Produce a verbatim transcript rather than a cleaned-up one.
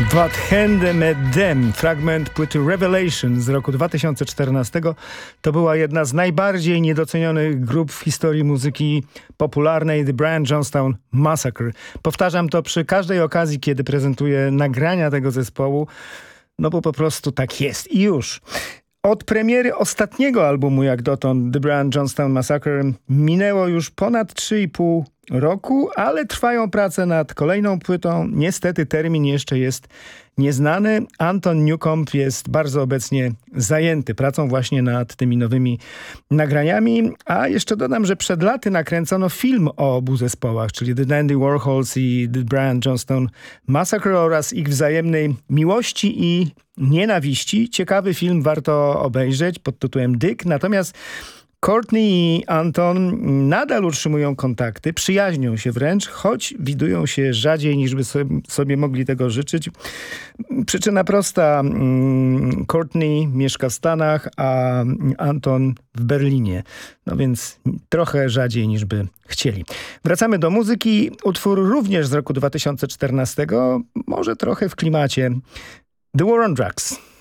Wat hände met dem? Fragment płyty Revelation z roku dwa tysiące czternastego. To była jedna z najbardziej niedocenionych grup w historii muzyki popularnej, The Brian Jonestown Massacre. Powtarzam to przy każdej okazji, kiedy prezentuję nagrania tego zespołu, no bo po prostu tak jest i już. Od premiery ostatniego albumu jak dotąd, The Brian Jonestown Massacre, minęło już ponad trzy i pół roku, ale trwają prace nad kolejną płytą. Niestety termin jeszcze jest nieznany. Anton Newcomb jest bardzo obecnie zajęty pracą właśnie nad tymi nowymi nagraniami. A jeszcze dodam, że przed laty nakręcono film o obu zespołach, czyli The Dandy Warhols i The Brian Jonestown Massacre oraz ich wzajemnej miłości i nienawiści. Ciekawy film, warto obejrzeć pod tytułem Dick. Natomiast Courtney i Anton nadal utrzymują kontakty, przyjaźnią się wręcz, choć widują się rzadziej niż by sobie mogli tego życzyć. Przyczyna prosta. Courtney mieszka w Stanach, a Anton w Berlinie. No więc trochę rzadziej niż by chcieli. Wracamy do muzyki. Utwór również z roku dwa tysiące czternastego, może trochę w klimacie. The War on Drugs.